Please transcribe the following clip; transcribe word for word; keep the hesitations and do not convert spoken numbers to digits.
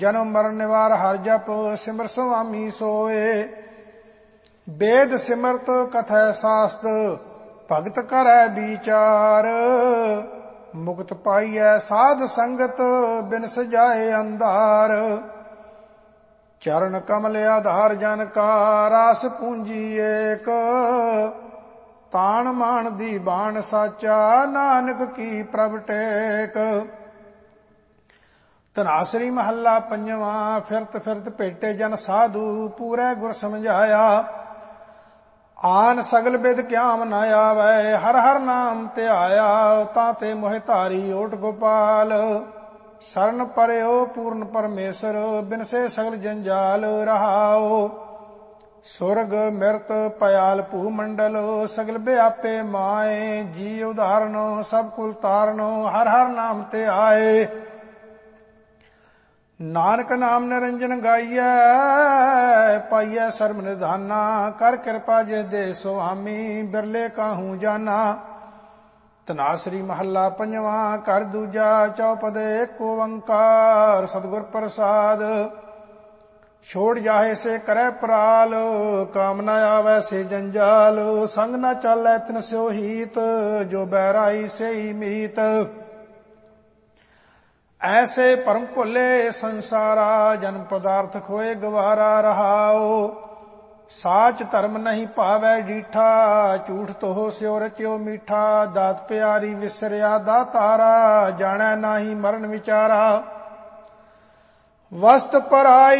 ਜਨਮ ਮਰਨ ਨਿਵਾਰ ਹਰਿ ਜਪ ਸਿਮਰ ਸੁਆਮੀ ਸੋਏ। ਵੇਦ ਸਿਮਰਤ ਕਥੈ ਸਾਸਤ ਭਗਤ ਕਰੈ ਵਿਚਾਰ। ਮੁਕਤ ਪਾਈਐ ਸਾਧ ਸੰਗਤ ਬਿਨ ਸਜਾਏ ਅੰਧਾਰ। ਚਰਨ ਕਮਲ ਆਧਾਰ ਜਨ ਕਾ ਰਾਸ ਪੂੰਜੀ ਏਕ। ਤਾਣ ਮਾਣ ਦੀ ਬਾਣ ਸਾਚਾ ਨਾਨਕ ਕੀ ਪ੍ਰਭ ਟੇਕ। ਧਨਾਸਰੀ ਮਹੱਲਾ ਪੰਜਵਾਂ। ਫਿਰਤ ਫਿਰਤ ਭੇਟੇ ਜਨ ਸਾਧੂ ਪੂਰੇ ਗੁਰ ਸਮਝਾਇਆ। ਆਨ ਸਗਲ ਬਿਦ ਕਿਆਮ ਨ ਆਵੈ ਹਰ ਹਰ ਨਾਮ ਧਿਆਇਆ। ਤਾਂ ਤੇ ਮੋਹਿ ਧਾਰੀ ਓਟ ਗੋਪਾਲ ਸਰਨ ਪਰਿਓ ਪੂਰਨ ਪਰਮੇਸ਼ਰ ਬਿਨਸੇ ਸਗਲ ਜੰਜਾਲ ਰਹਾਓ। ਸੁਰਗ ਮਿਰਤ ਪਇਆਲ ਭੂ ਮੰਡਲ ਸਗਲ ਵਿਆਪੇ ਮਾਏ। ਜੀ ਉਦਾਹਰਨ ਸਭ ਕੁਲ ਤਾਰਨ ਹਰ ਹਰ ਨਾਮ ਤੇ ਆਏ। ਨਾਨਕ ਨਾਮ ਨਿਰੰਜਨ ਗਾਈਐ ਪਾਈਐ ਸਰਬ ਨਿਧਾਨਾ। ਕਰ ਕਿਰਪਾ ਜੇ ਦੇ ਸੁਆਮੀ ਬਿਰਲੇ ਕਾਹੂ ਜਾਨਾ। ਧਨਾਸਰੀ ਮਹੱਲਾ ਪੰਜਵਾਂ। ਘਰ ਦੂਜਾ ਚੌਪਦੇ ਏਕ ਓੰਕਾਰ ਸਤਿਗੁਰ ਪ੍ਰਸਾਦ। ਛੋੜ ਜਾਹੇ ਸੇ ਕਰੈ ਪ੍ਰਾਲ ਕਾਮ ਨ ਆਵੈ ਸੇ ਜੰਜਾਲ। ਸੰਗ ਨ ਚਾਲੈ ਤਿਨ ਸਿਓ ਹੀਤ ਜੋ ਬਹਿਰਾਈ ਸੇਈ ਮੀਤ। ਐਸੇ ਭਰਮ ਭੁੱਲੇ ਸੰਸਾਰਾ ਜਨਮ ਪਦਾਰਥ ਖੋਏ ਗਵਾਰਾ ਰਹਾਓ। ਸਾਚ ਧਰਮ ਨਹੀਂ ਭਾਵੈ ਡੀਠਾ ਝੂਠ ਤੋ ਸਿਓ ਰਚਿਓ ਮੀਠਾ। ਦਾਤ ਪਿਆਰੀ ਵਿਸਰਿਆ ਦਾਤਾਰਾ ਜਾਣੈ ਨਾਹੀ ਮਰਨ ਵਿਚਾਰਾ। ਵਸਤ ਪਰਾਈ